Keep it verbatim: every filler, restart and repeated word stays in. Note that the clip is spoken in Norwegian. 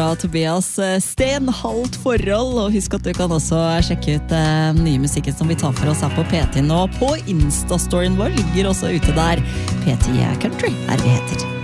Tobias Stenholdt forhold, og husk at du kan også sjekke ut den nye musikken som vi tar for oss her på P ti nå. På Insta-storyen vår ligger også ute der. P ti Country er det heter.